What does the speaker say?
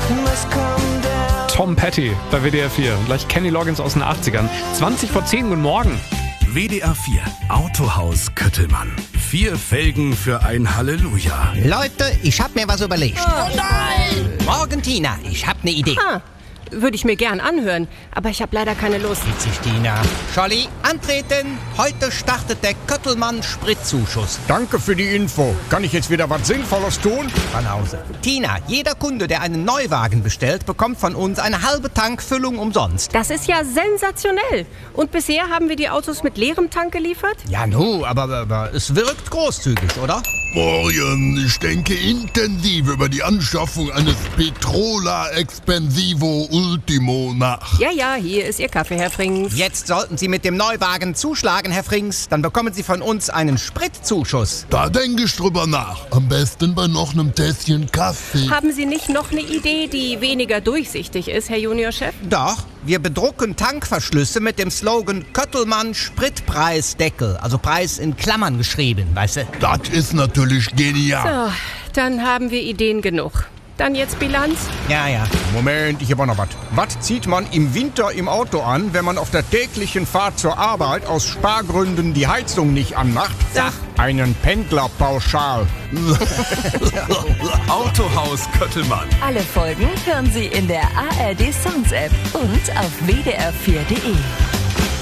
Tom Petty bei WDR 4. Gleich Kenny Loggins aus den 80ern. 20 vor 10, guten Morgen. WDR 4, Autohaus Köttelmann. 4 Felgen für ein Halleluja. Leute, ich hab mir was überlegt. Oh nein! Morgen, Tina, ich hab ne Idee. Würde ich mir gern anhören, aber ich habe leider keine Lust. Witzig, Tina. Scholli, antreten. Heute startet der Köttelmann Spritzuschuss. Danke für die Info. Kann ich jetzt wieder was Sinnvolles tun? Banause. Tina, jeder Kunde, der einen Neuwagen bestellt, bekommt von uns eine halbe Tankfüllung umsonst. Das ist ja sensationell. Und bisher haben wir die Autos mit leerem Tank geliefert? Ja, aber es wirkt großzügig, oder? Morgen, ich denke intensiv über die Anschaffung eines Petrola Expensivo Ultimo nach. Ja, hier ist Ihr Kaffee, Herr Frings. Jetzt sollten Sie mit dem Neuwagen zuschlagen, Herr Frings. Dann bekommen Sie von uns einen Spritzuschuss. Da denke ich drüber nach. Am besten bei noch einem Tässchen Kaffee. Haben Sie nicht noch eine Idee, die weniger durchsichtig ist, Herr Juniorchef? Doch, wir bedrucken Tankverschlüsse mit dem Slogan Köttelmann Spritpreisdeckel. Also Preis in Klammern geschrieben, weißt du? Das ist natürlich genial. So, dann haben wir Ideen genug. Dann jetzt Bilanz? Ja. Moment, ich habe auch noch was. Was zieht man im Winter im Auto an, wenn man auf der täglichen Fahrt zur Arbeit aus Spargründen die Heizung nicht anmacht? Sag. Einen Pendlerpauschal. Autohaus Köttelmann. Alle Folgen hören Sie in der ARD Songs App und auf wdr4.de.